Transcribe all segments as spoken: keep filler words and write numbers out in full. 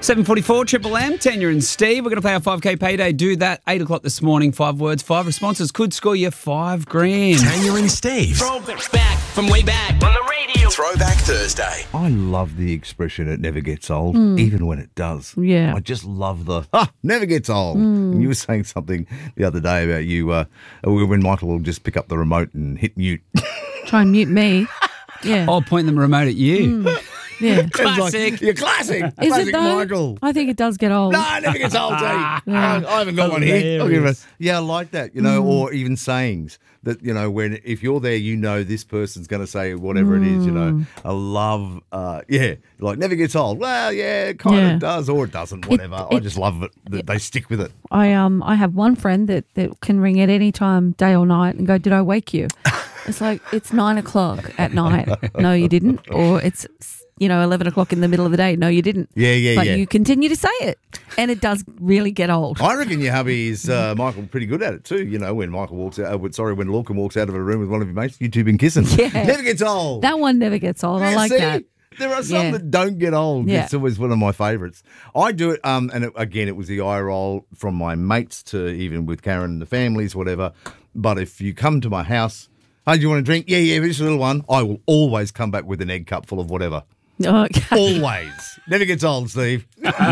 seven forty-four, Triple M, Tanya and Steve. We're going to play our five K payday. Do that eight o'clock this morning. Five words, five responses could score you five grand. Tanya and Steve. Throwback back from way back on the radio. Throwback Thursday. I love the expression, it never gets old, even when it does. Yeah. I just love the, ah, never gets old. And you were saying something the other day about you, uh, when Michael will just pick up the remote and hit mute. Try and mute me. Yeah. I'll point the remote at you. Yeah. Classic. Like, you're classic. Is classic it though? Michael. I think it does get old. No, it never gets old, T. I, I haven't got one here. I'll give it a- yeah, I like that, you know, or even sayings that, you know, when if you're there, you know this person's going to say whatever it is, you know. I love, uh, yeah, like never gets old. Well, yeah, it kind Yeah. of does or it doesn't, whatever. It- I just love it that they stick with it. I um I have one friend that, that can ring at any time, day or night, and go, "Did I wake you?" It's like, it's nine o'clock at night. No, you didn't. Or it's, you know, eleven o'clock in the middle of the day. No, you didn't. Yeah, yeah, but yeah. you continue to say it, and it does really get old. I reckon your hubby is, uh, Michael, pretty good at it too. You know, when Michael walks out, uh, sorry, when Lorcan walks out of a room with one of your mates, you two been kissing. Yeah. Never gets old. That one never gets old. I Yeah, like see? that. There are some Yeah. that don't get old. Yeah. It's always one of my favourites. I do it, um, and it, again, it was the eye roll from my mates to even with Karen and the families, whatever. But if you come to my house, hey, do you want a drink? Yeah, yeah, just a little one. I will always come back with an egg cup full of whatever. Okay. Always. Never gets old, Steve.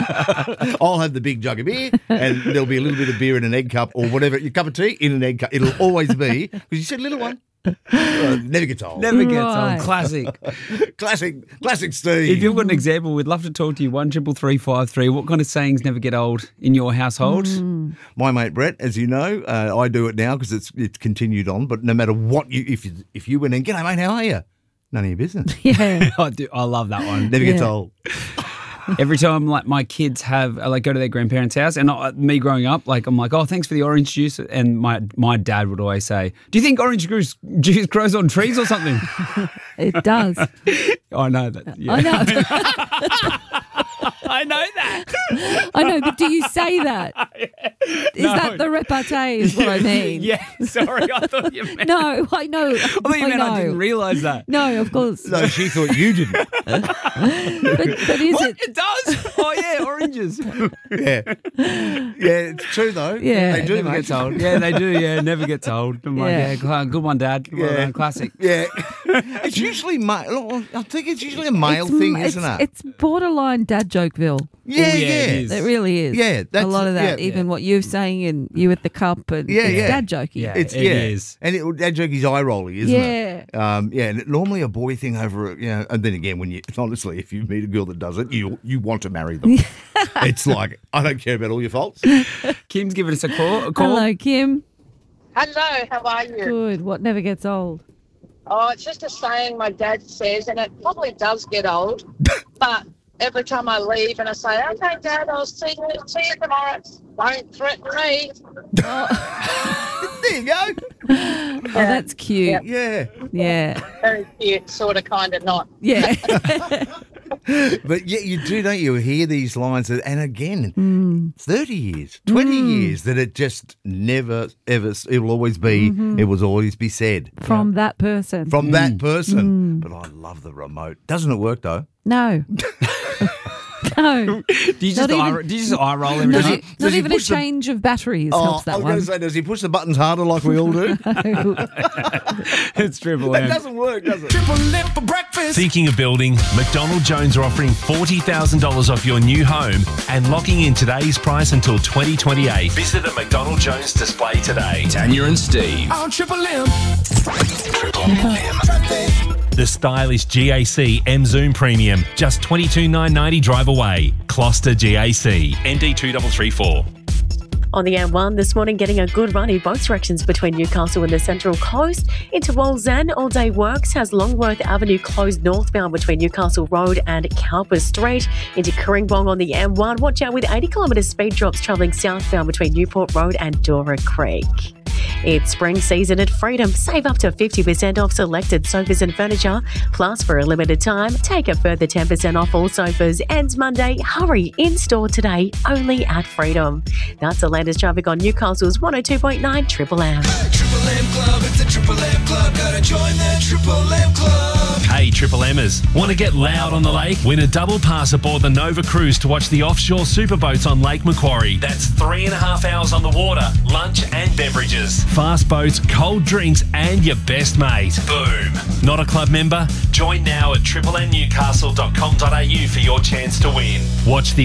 I'll have the big jug of beer and there'll be a little bit of beer in an egg cup or whatever. Your cup of tea in an egg cup. It'll always be, because you said little one. Uh, never gets old. Never gets Right. old. Classic. Classic, classic Steve. If you've got an example, we'd love to talk to you. One triple three five three. What kind of sayings never get old in your household? My mate Brett, as you know, uh, I do it now because it's it's continued on. But no matter what you, if you if you went in, g'day mate, how are you? None of your business. Yeah. I do. I love that one. Never gets Yeah. old. Every time, like my kids have, uh, like, go to their grandparents' house, and I, me growing up, like, I'm like, oh, thanks for the orange juice, and my my dad would always say, do you think orange juice, juice grows on trees or something? It does. I know that. Yeah. I know. I know that. I know, but do you say that? Is No. that the repartee is what I mean? Yeah. Sorry, I thought you meant. No, I know. I thought you meant I didn't realise that. No, of course. No, she thought you didn't. But, but is What? it? It does. Oh yeah, oranges. Yeah, yeah, it's true though. Yeah. they do. Never mate. gets old. Yeah, they do. Yeah, never gets old. I'm like, Yeah. yeah, cl- good one, Dad. Well Yeah. done, classic. Yeah, it's usually male. I think it's usually a male It's, thing, it's, isn't it? It's borderline dad jokeville. yeah, Oh, yeah, yeah, it is. It really is. Yeah, a that's- lot of that. yeah. even what you're saying and you with the cup and Yeah, it's yeah. dad jokey. Yeah. It's It yeah, is. and it, that joke is eye rolly, isn't Yeah. it? Um, yeah, and it, normally a boy thing over, it, you know. And then again, when you honestly, if you meet a girl that does it, you you want to marry them. It's like, I don't care about all your faults. Kim's giving us a call. A call. Hello, Kim. Hello, how are you? Good. What never gets old? Oh, it's just a saying my dad says, and it probably does get old, but every time I leave and I say, okay, Dad, I'll see you, see you tomorrow, don't threaten me. There you go. Oh, that's cute. Yeah, Yeah. Very cute, sort of, kind of not. Yeah. but yeah, you do, don't you? Hear these lines, that, and again, thirty years, twenty years, that it just never, ever. It will always be. It will always be said From that person. from that person. But I love the remote. Doesn't it work though? No. No. Do you just Not eye, even- do you just eye roll every Not, time? e- does not he even a push the- change of batteries Oh, helps I that was going one. to say, does he push the buttons harder like we all do? It's triple That M. doesn't work, does it? Triple M for breakfast. Thinking of building? McDonald Jones are offering forty thousand dollars off your new home and locking in today's price until twenty twenty-eight. Visit a McDonald Jones display today. Tanya and Steve. On Triple M. Triple M. The stylish G A C M Zoom Premium, just twenty-two thousand nine hundred ninety drive away. Gloucester G A C, N D two three three four. On the M one this morning, getting a good run in both directions between Newcastle and the Central Coast. Into Walzan, all day works has Longworth Avenue closed northbound between Newcastle Road and Cowper Street. Into Kooringbong on the M one, watch out with eighty kilometre speed drops travelling southbound between Newport Road and Dora Creek. It's spring season at Freedom. Save up to fifty percent off selected sofas and furniture. Plus, for a limited time, take a further ten percent off all sofas. Ends Monday. Hurry, in-store today, only at Freedom. That's the latest traffic on Newcastle's one oh two point nine Triple M. Triple M Club, it's a Triple M Club. Gotta join the Triple M Club. Hey, Triple Mers, want to get loud on the lake? Win a double pass aboard the Nova Cruise to watch the offshore superboats on Lake Macquarie. That's three and a half hours on the water, lunch and beverages, fast boats, cold drinks, and your best mate. Boom. Not a club member? Join now at triple n newcastle dot com dot a u for your chance to win. Watch the